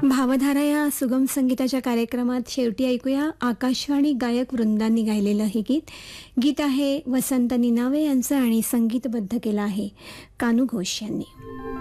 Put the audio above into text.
भावधारा या सुगम संगीताच्या कार्यक्रमात शेवटी ऐकूया आकाशवाणी गायक वृंदांनी गायलेलं हे गीत. आहे वसंत निनावे यांचं आणि संगीतबद्ध केलं आहे कानू घोष यांनी.